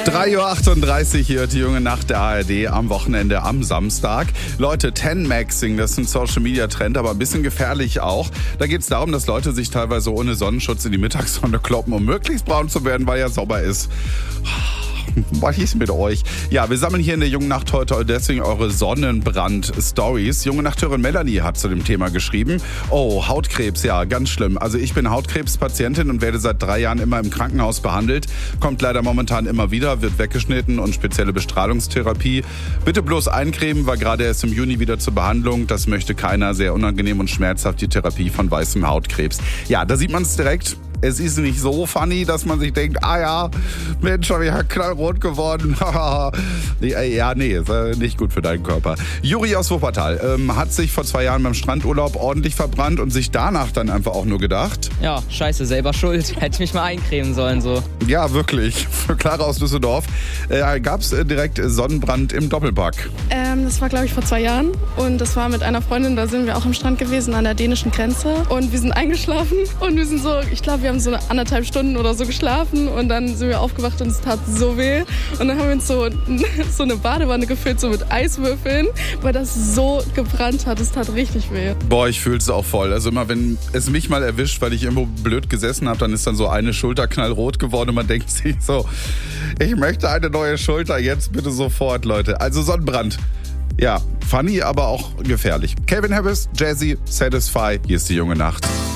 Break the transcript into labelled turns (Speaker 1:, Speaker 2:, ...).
Speaker 1: 3:38 Uhr hier, die junge Nacht der ARD am Wochenende am Samstag. Leute, 10-Maxing, das ist ein Social-Media-Trend, aber ein bisschen gefährlich auch. Da geht es darum, dass Leute sich teilweise ohne Sonnenschutz in die Mittagssonne kloppen, um möglichst braun zu werden, weil ja Sommer ist. Was ist mit euch? Ja, wir sammeln hier in der Jungen Nacht heute deswegen eure Sonnenbrand-Stories. Junge Nachthörerin Melanie hat zu dem Thema geschrieben. Oh, Hautkrebs, ja, ganz schlimm. Also ich bin Hautkrebspatientin und werde seit 3 Jahren immer im Krankenhaus behandelt. Kommt leider momentan immer wieder, wird weggeschnitten und spezielle Bestrahlungstherapie. Bitte bloß eincremen, war gerade erst im Juni wieder zur Behandlung. Das möchte keiner. Sehr unangenehm und schmerzhaft die Therapie von weißem Hautkrebs. Ja, da sieht man es direkt. Es ist nicht so funny, dass man sich denkt, ja, Mensch, hab ich ja knallrot geworden. Ja, nee, ist nicht gut für deinen Körper. Juri aus Wuppertal hat sich vor 2 Jahren beim Strandurlaub ordentlich verbrannt und sich danach dann einfach auch nur gedacht:
Speaker 2: Ja, scheiße, selber schuld. Hätte ich mich mal eincremen sollen, so.
Speaker 1: Ja, wirklich. Für Clara aus Düsseldorf gab es direkt Sonnenbrand im Doppelpack.
Speaker 3: Das war, glaube ich, vor 2 Jahren. Und das war mit einer Freundin, da sind wir auch am Strand gewesen, an der dänischen Grenze. Und wir sind eingeschlafen und wir sind so, ich glaube, wir haben so 1,5 Stunden oder so geschlafen und dann sind wir aufgewacht und es tat so weh. Und dann haben wir uns so eine Badewanne gefüllt, so mit Eiswürfeln, weil das so gebrannt hat. Es tat richtig weh.
Speaker 1: Boah, ich fühle es auch voll. Also immer, wenn es mich mal erwischt, weil ich irgendwo blöd gesessen habe, dann ist dann so eine Schulter knallrot geworden und man denkt sich so, ich möchte eine neue Schulter, jetzt bitte sofort, Leute. Also Sonnenbrand. Ja, funny, aber auch gefährlich. Calvin Harris, Jazzy, Satisfy, hier ist die junge Nacht.